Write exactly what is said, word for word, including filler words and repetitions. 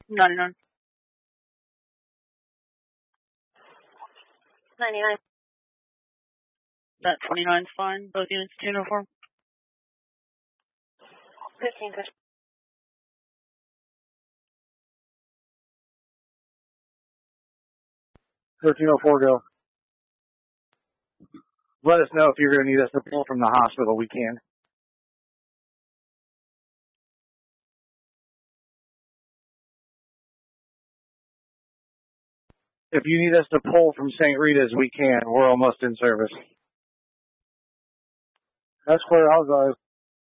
ninety-nine. ninety-nine. That twenty-nine's fine. Both units to uniform. fifteen. thirteen oh four, go. Let us know if you're going to need us to pull from the hospital. We can. If you need us to pull from Saint Rita's, we can. We're almost in service. That's where I'll go.